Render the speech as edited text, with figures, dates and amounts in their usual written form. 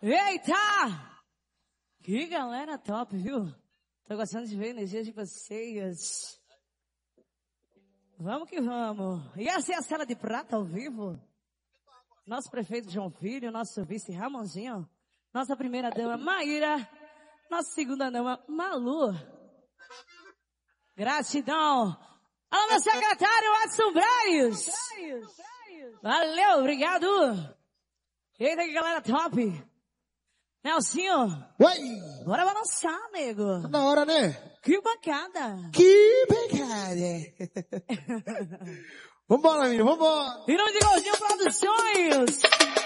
Eita! Que galera top, viu? Tô gostando de ver a energia de vocês. Vamos que vamos. E essa é a Cela de Prata ao vivo. Nosso prefeito João Filho, nosso vice Ramonzinho, nossa primeira dama Maíra, nossa segunda dama Malu. Gratidão. Alô, meu secretário Watson Braz. Valeu, obrigado. Eita, que galera top. Nelsinho. Oi! Bora balançar, nego. Tá na hora, né? Que bancada. Que pegada! Vambora, menino, vambora! Em nome de Gordinho Produções.